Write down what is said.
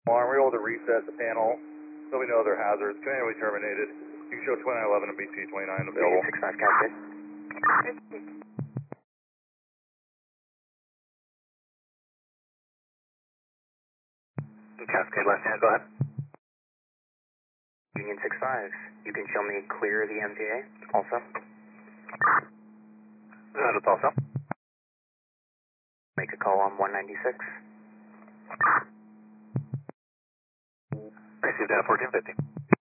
Alarm, we're able to reset the panel so we know other hazards. Command we terminated. You can show 2911 and BT 29 available. 65 Cascade. Cascade left hand, go ahead. Union 65, you can show me clear the MTA also. That's also. Make a call on 196. Received at 1450.